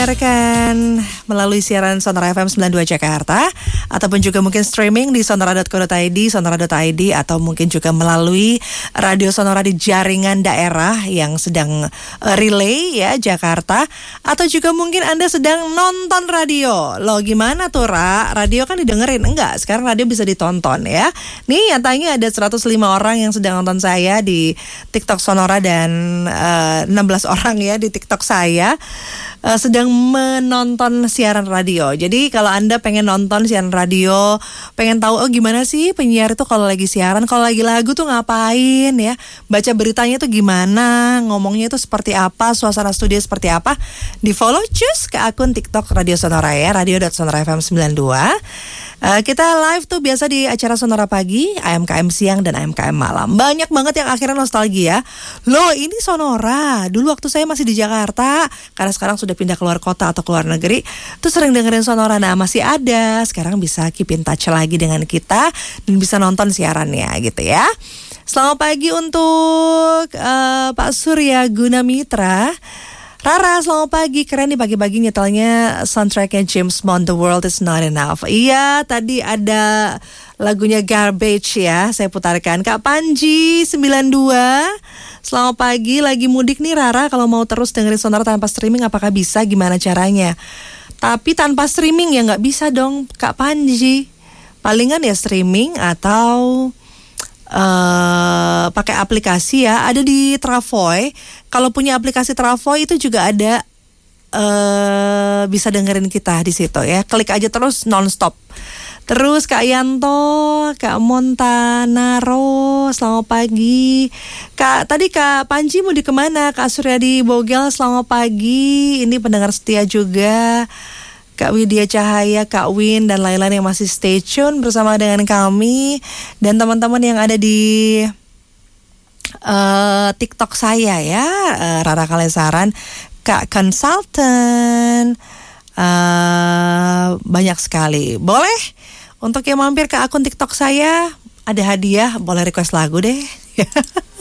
Rekan melalui siaran Sonora FM 92 Jakarta ataupun juga mungkin streaming di sonora.co.id, sonora.id atau mungkin juga melalui radio Sonora di jaringan daerah yang sedang relay ya Jakarta, atau juga mungkin Anda sedang nonton radio. Loh gimana tuh Ra? Radio kan didengerin? Enggak, sekarang radio bisa ditonton ya. Nih nyatanya ada 105 orang yang sedang nonton saya di TikTok Sonora dan 16 orang ya di TikTok saya sedang menonton siaran radio. Jadi kalau Anda pengen nonton siaran radio, pengen tahu gimana sih penyiar itu kalau lagi siaran, kalau lagi lagu tuh ngapain ya, baca beritanya tuh gimana, ngomongnya itu seperti apa, suasana studio seperti apa, di follow cus ke akun TikTok Radio Sonora ya, radio.sonorafm92. Kita live tuh biasa di acara Sonora Pagi, AMKM Siang dan AMKM Malam. Banyak banget yang akhirnya nostalgia. Loh ini Sonora, dulu waktu saya masih di Jakarta, karena sekarang sudah pindah keluar kota atau keluar negeri, tuh sering dengerin Sonora. Nah masih ada, sekarang bisa keep in touch lagi dengan kita dan bisa nonton siarannya gitu ya. Selamat pagi untuk Pak Surya Gunamitra. Rara, selamat pagi. Keren nih pagi-pagi nyetelnya soundtracknya James Bond, The World Is Not Enough. Iya, tadi ada lagunya Garbage ya, saya putarkan. Kak Panji 92, selamat pagi. Lagi mudik nih Rara, kalau mau terus dengerin Sonora tanpa streaming apakah bisa? Gimana caranya? Tapi tanpa streaming ya nggak bisa dong Kak Panji. Palingan ya streaming atau pakai aplikasi ya, ada di Travoy. Kalau punya aplikasi Travoy itu juga ada, bisa dengerin kita di situ ya. Klik aja terus nonstop. Terus Kak Yanto, Kak Montanaro, selamat pagi. Tadi Kak Panji mau di kemana? Kak Suryadi Bogel, selamat pagi. Ini pendengar setia juga. Kak Widya Cahaya, Kak Win, dan lain-lain yang masih stay tune bersama dengan kami. Dan teman-teman yang ada di TikTok saya ya, Rara Kalesaran, Kak Consultant, banyak sekali. Boleh untuk yang mampir ke akun TikTok saya, ada hadiah, boleh request lagu deh.